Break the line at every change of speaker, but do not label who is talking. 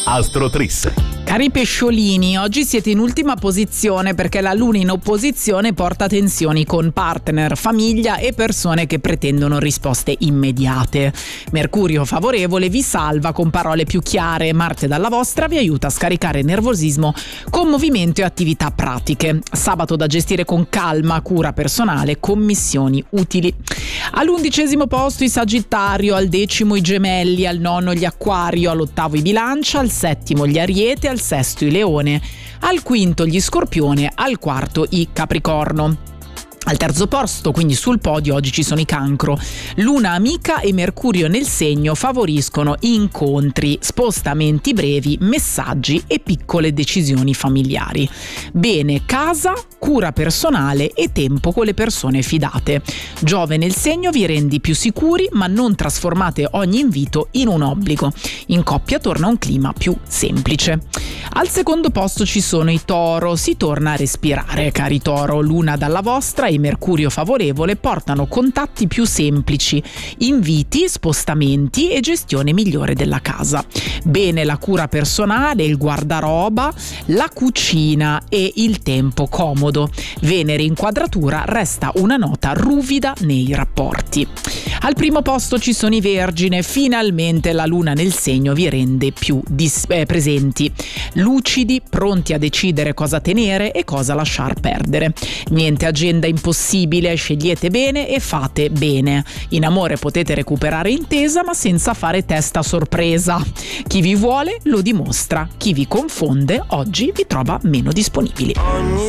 Astrotris.
Cari pesciolini, oggi siete in ultima posizione perché la luna in opposizione porta tensioni con partner, famiglia e persone che pretendono risposte immediate. Mercurio favorevole vi salva con parole più chiare, Marte dalla vostra vi aiuta a scaricare nervosismo con movimento e attività pratiche. Sabato da gestire con calma, cura personale, commissioni utili. All'11° posto i Sagittario, al 10° i Gemelli, al 9° gli Acquario, all'8° i Bilancia, al 7° gli Ariete, al 6° i Leone, al 5° gli Scorpione, al 4° i Capricorno. Al 3° posto, quindi sul podio, oggi ci sono i Cancro. Luna amica e Mercurio nel segno favoriscono incontri, spostamenti brevi, messaggi e piccole decisioni familiari. Bene, casa, cura personale e tempo con le persone fidate. Giove nel segno vi rendi più sicuri, ma non trasformate ogni invito in un obbligo. In coppia torna un clima più semplice. Al 2° posto ci sono i Toro. Si torna a respirare, cari Toro. Luna dalla vostra e Mercurio favorevole portano contatti più semplici, inviti, spostamenti e gestione migliore della casa. Bene la cura personale, il guardaroba, la cucina e il tempo comodo. Venere in quadratura resta una nota ruvida nei rapporti. Al 1° posto ci sono i Vergine. Finalmente la luna nel segno vi rende più presenti, lucidi, pronti a decidere cosa tenere e cosa lasciar perdere. Niente agenda impossibile, scegliete bene e fate bene. In amore potete recuperare intesa, ma senza fare testa sorpresa. Chi vi vuole lo dimostra, chi vi confonde oggi vi trova meno disponibili.